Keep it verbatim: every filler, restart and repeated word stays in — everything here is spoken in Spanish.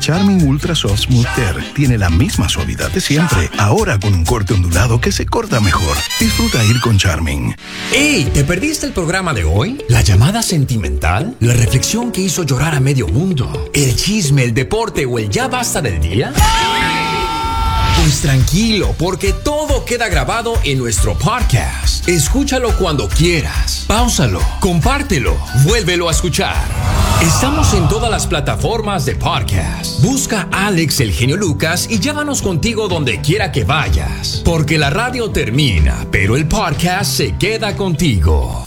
Charmin Ultra Soft Smooth Tear tiene la misma suavidad de siempre, ahora con un corte ondulado que se corta mejor. Disfruta ir con Charmin. ¡Ey! ¿Te perdiste el programa de hoy? ¿La llamada sentimental? ¿La reflexión que hizo llorar a medio mundo? ¿El chisme, el deporte o el ya basta del día? Pues tranquilo, porque todo queda grabado en nuestro podcast. Escúchalo cuando quieras. Páusalo, compártelo, vuélvelo a escuchar. Estamos en todas las plataformas de podcast. Busca Alex el Genio Lucas y llévanos contigo donde quiera que vayas. Porque la radio termina, pero el podcast se queda contigo.